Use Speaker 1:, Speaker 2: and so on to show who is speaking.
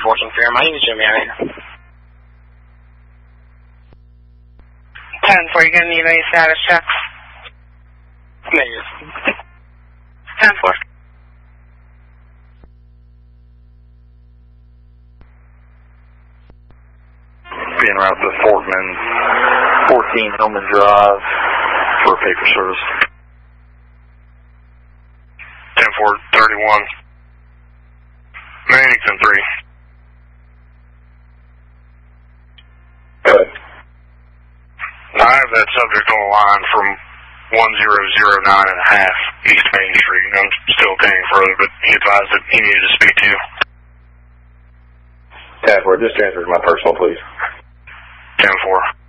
Speaker 1: 314 Fair. My name is Jimmy out here.
Speaker 2: 10-4, you're going to need a status check.
Speaker 1: Negative.
Speaker 2: 10-4.
Speaker 3: Being route to Fortman, 14 Hillman Drive for paper service.
Speaker 4: 10-4, 31. Mannington 3.
Speaker 3: Good.
Speaker 4: I have that subject on the line from 1009.5 East Main Street. I'm still getting further, but he advised that he needed to speak to you.
Speaker 3: 10-4, just transfer to my personal, please.
Speaker 4: 10-4.